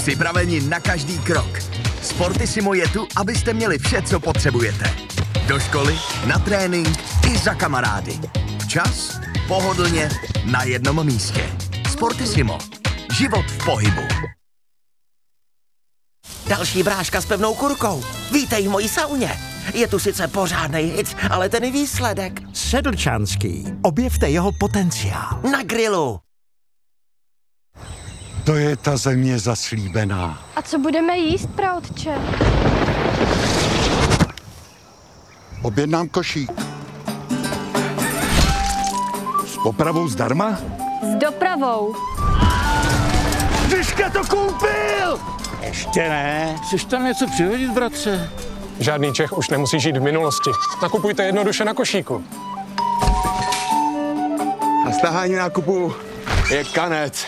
Připraveni na každý krok. Sportissimo je tu, abyste měli vše, co potřebujete. Do školy, na trénink i za kamarády. Včas, pohodlně, na jednom místě. Sportissimo. Život v pohybu. Další bráška s pevnou kurkou. Vítej v mojí sauně. Je tu sice pořádnej hit, ale ten výsledek. Sedlčanský. Objevte jeho potenciál. Na grilu. To je ta země zaslíbená. A co budeme jíst, praotče? Objednám košík. S popravou zdarma? S dopravou. Žižka to koupil! Ještě ne. Chceš tam něco přihodit, bratře? Žádný Čech už nemusí žít v minulosti. Nakupujte jednoduše na košíku. A stahání nákupu je kanec.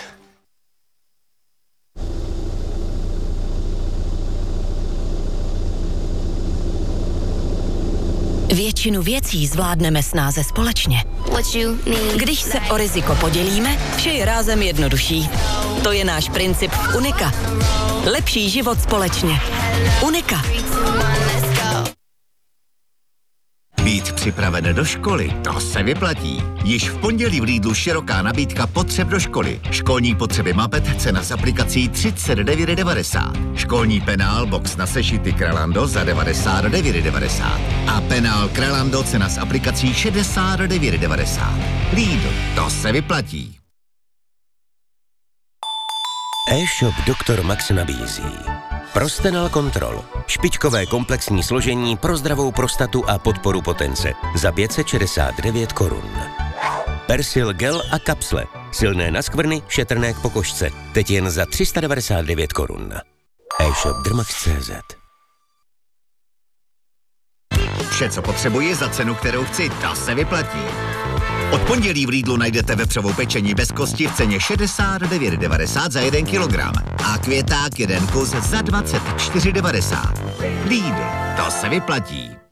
Většinu věcí zvládneme snáze společně. Když se o riziko podělíme, vše je rázem jednodušší. To je náš princip v Unika. Lepší život společně. Unika. Být připraven do školy, to se vyplatí. Již v pondělí v Lidlu široká nabídka potřeb do školy. Školní potřeby mapet, cena s aplikací 39,90. Školní penál box na sešity Krelando za 99,90. A penál Krelando cena s aplikací 69,90. Lidl, to se vyplatí. E-shop Dr. Max nabízí Prostenal Control. Špičkové komplexní složení pro zdravou prostatu a podporu potence za 569 korun. Persil gel a kapsle. Silné na skvrny, šetrné k pokožce. Teď jen za 399 korun. E-shop Drmax.cz. Vše, co potřebuji za cenu, kterou chci, to se vyplatí. Od pondělí v Lidlu najdete vepřovou pečení bez kosti v ceně 69,90 za 1 kilogram a květák 1 kus za 24,90. Lidl, to se vyplatí.